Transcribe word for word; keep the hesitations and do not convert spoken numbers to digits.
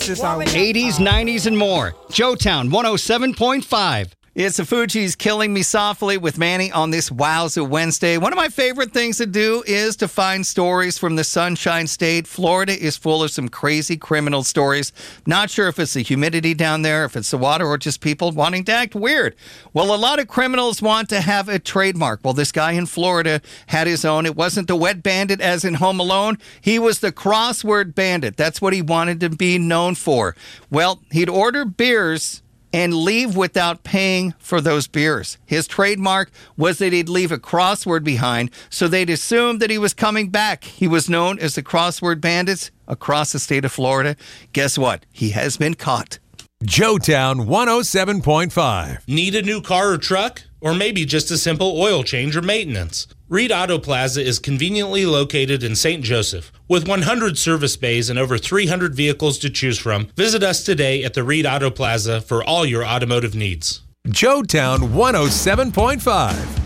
eighties, nineties, and more. Joetown one oh seven point five. It's the Fugees Killing Me Softly with Manny on this Wowza Wednesday. One of my favorite things to do is to find stories from the Sunshine State. Florida is full of some crazy criminal stories. Not sure if it's the humidity down there, if it's the water, or just people wanting to act weird. Well, a lot of criminals want to have a trademark. Well, this guy in Florida had his own. It wasn't the Wet Bandit as in Home Alone. He was the Crossword Bandit. That's what he wanted to be known for. Well, he'd order beers and leave without paying for those beers. His trademark was that he'd leave a crossword behind, so they'd assume that he was coming back. He was known as the Crossword Bandits across the state of Florida. Guess what? He has been caught. Joetown one oh seven point five. Need a new car or truck? Or maybe just a simple oil change or maintenance? Reed Auto Plaza is conveniently located in Saint Joseph. With one hundred service bays and over three hundred vehicles to choose from, visit us today at the Reed Auto Plaza for all your automotive needs. Joetown one oh seven point five.